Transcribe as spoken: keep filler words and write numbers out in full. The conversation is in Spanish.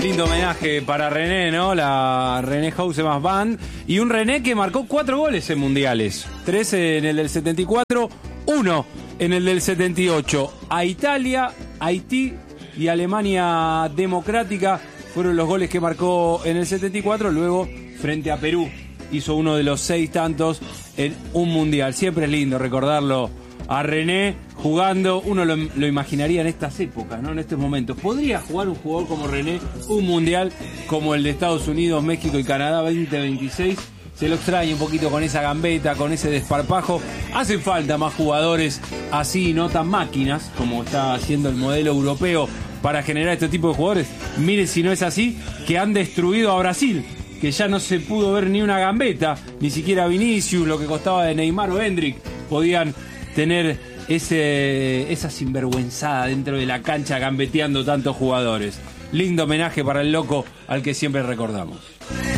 Lindo homenaje para René, ¿no? La René Hausemas Band. Y un René que marcó cuatro goles en mundiales. Tres en el del setenta y cuatro, uno en el del setenta y ocho. A Italia, Haití y Alemania Democrática fueron los goles que marcó en el setenta y cuatro. Luego, frente a Perú, hizo uno de los seis tantos en un mundial. Siempre es lindo recordarlo a René jugando. Uno lo, lo imaginaría en estas épocas, ¿no? En estos momentos. ¿Podría jugar un jugador como René un mundial como el de Estados Unidos, México y Canadá veinte veintiséis? Se lo extraña un poquito con esa gambeta, con ese desparpajo. Hacen falta más jugadores así, no tan máquinas, como está haciendo el modelo europeo para generar este tipo de jugadores. Miren si no es así, que han destruido a Brasil, que ya no se pudo ver ni una gambeta, ni siquiera Vinicius, lo que costaba de Neymar o Hendrick, podían tener ese, esa sinvergüenzada dentro de la cancha gambeteando tantos jugadores. Lindo homenaje para el loco al que siempre recordamos.